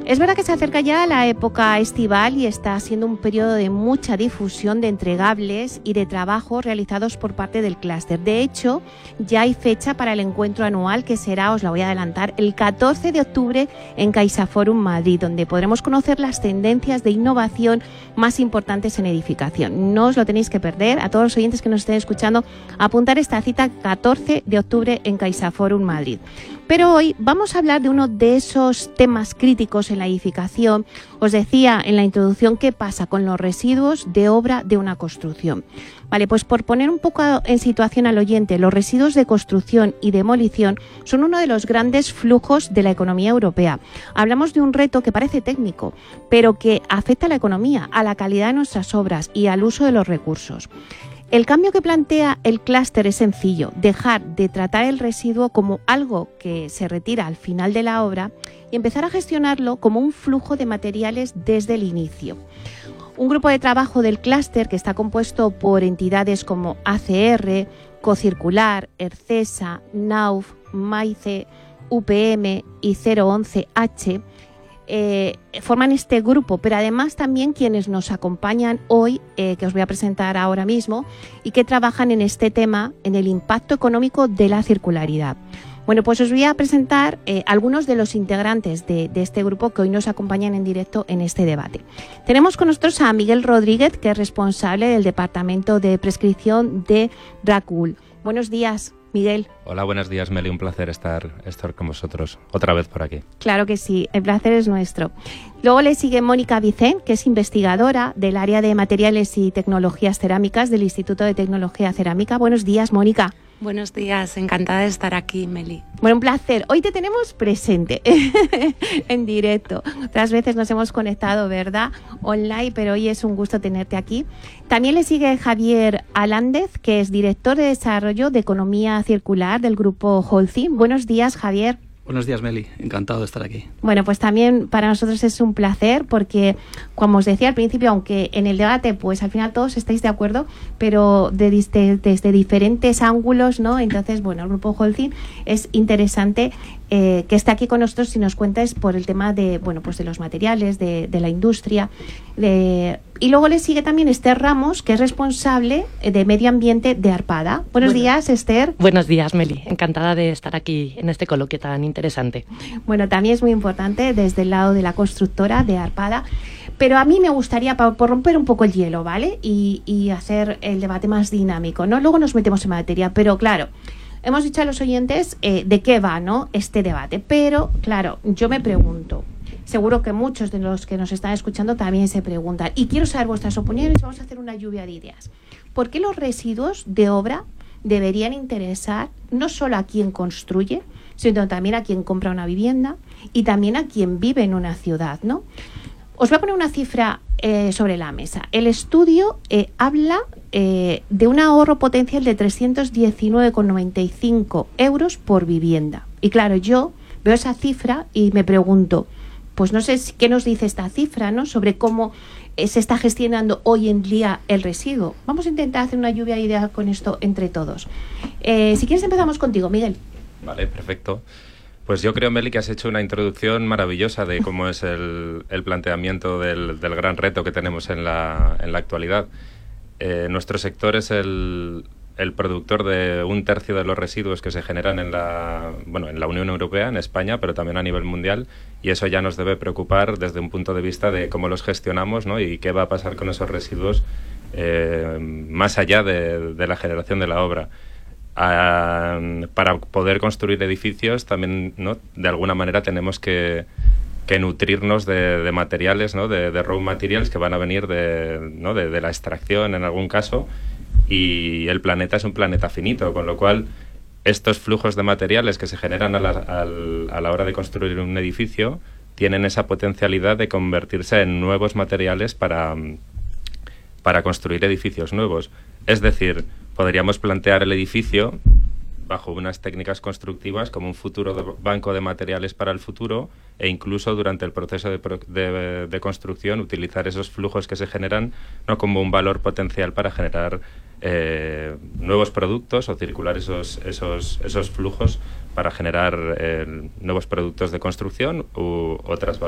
Es verdad que se acerca ya la época estival y está siendo un periodo de mucha difusión de entregables y de trabajos realizados por parte del clúster. De hecho, ya hay fecha para el encuentro anual que será, os la voy a adelantar, el 14 de octubre en CaixaForum Madrid, donde podremos conocer las tendencias de innovación más importantes en edificación. No os lo tenéis que perder. A todos los oyentes que nos estén escuchando, apuntar esta cita 14 de octubre en CaixaForum Madrid. Pero hoy vamos a hablar de uno de esos temas críticos en la edificación. Os decía en la introducción qué pasa con los residuos de obra de una construcción. Vale, pues por poner un poco en situación al oyente, los residuos de construcción y demolición son uno de los grandes flujos de la economía europea. Hablamos de un reto que parece técnico, pero que afecta a la economía, a la calidad de nuestras obras y al uso de los recursos. El cambio que plantea el clúster es sencillo: dejar de tratar el residuo como algo que se retira al final de la obra y empezar a gestionarlo como un flujo de materiales desde el inicio. Un grupo de trabajo del clúster que está compuesto por entidades como ACR, Cocircular, Ercesa, Nauf, Maice, UPM y 011H forman este grupo, pero además también quienes nos acompañan hoy, que os voy a presentar ahora mismo, y que trabajan en este tema, en el impacto económico de la circularidad. Bueno, pues os voy a presentar algunos de los integrantes de este grupo que hoy nos acompañan en directo en este debate. Tenemos con nosotros a Miguel Rodríguez, que es responsable del Departamento de Prescripción de RACUL. Buenos días, Miguel. Hola, buenos días, Meli. Un placer estar con vosotros otra vez por aquí. Claro que sí, el placer es nuestro. Luego le sigue Mónica Vicent, que es investigadora del área de materiales y tecnologías cerámicas del Instituto de Tecnología Cerámica. Buenos días, Mónica. Buenos días, encantada de estar aquí, Meli. Bueno, un placer. Hoy te tenemos presente en directo. Otras veces nos hemos conectado, ¿verdad?, online, pero hoy es un gusto tenerte aquí. También le sigue Javier Alández, que es director de Desarrollo de Economía Circular del Grupo Holcim. Buenos días, Javier. Buenos días, Meli. Encantado de estar aquí. Bueno, pues también para nosotros es un placer porque, como os decía al principio, aunque en el debate pues al final todos estáis de acuerdo, pero desde diferentes ángulos, ¿no? Entonces, bueno, el Grupo Holcim es interesante que esté aquí con nosotros y nos cuentes por el tema de, bueno, pues de los materiales, de la industria. Y luego le sigue también Esther Ramos, que es responsable de Medio Ambiente de Arpada. Buenos días, Esther. Buenos días, Meli. Encantada de estar aquí en este coloquio tan interesante. Bueno, también es muy importante desde el lado de la constructora de Arpada. Pero a mí me gustaría, por romper un poco el hielo, ¿vale? Y hacer el debate más dinámico, ¿no? Luego nos metemos en materia, pero claro, hemos dicho a los oyentes de qué va, ¿no?, este debate. Pero, claro, yo me pregunto, seguro que muchos de los que nos están escuchando también se preguntan, y quiero saber vuestras opiniones. Vamos a hacer una lluvia de ideas. ¿Por qué los residuos de obra deberían interesar no solo a quien construye, sino también a quien compra una vivienda y también a quien vive en una ciudad, ¿no? Os voy a poner una cifra sobre la mesa. El estudio habla de un ahorro potencial de 319,95 euros por vivienda. Y claro, yo veo esa cifra y me pregunto, pues no sé qué nos dice esta cifra, ¿no?, sobre cómo se está gestionando hoy en día el residuo. Vamos a intentar hacer una lluvia de ideas con esto entre todos. Si quieres empezamos contigo, Miguel. Vale, perfecto. Pues yo creo, Meli, que has hecho una introducción maravillosa de cómo es el planteamiento del gran reto que tenemos en la actualidad. Nuestro sector es el productor de 1/3 de los residuos que se generan en la Unión Europea, en España, pero también a nivel mundial, y eso ya nos debe preocupar desde un punto de vista de cómo los gestionamos, ¿no?, y qué va a pasar con esos residuos más allá de la generación de la obra. Para poder construir edificios también, ¿no?, de alguna manera tenemos que nutrirnos de materiales, ¿no?, de raw materials que van a venir de la extracción en algún caso, y el planeta es un planeta finito, con lo cual estos flujos de materiales que se generan a la hora de construir un edificio tienen esa potencialidad de convertirse en nuevos materiales para construir edificios nuevos. Es decir, podríamos plantear el edificio bajo unas técnicas constructivas como un futuro banco de materiales para el futuro, e incluso durante el proceso de construcción utilizar esos flujos que se generan, no como un valor potencial para generar nuevos productos, o circular esos flujos para generar nuevos productos de construcción u otras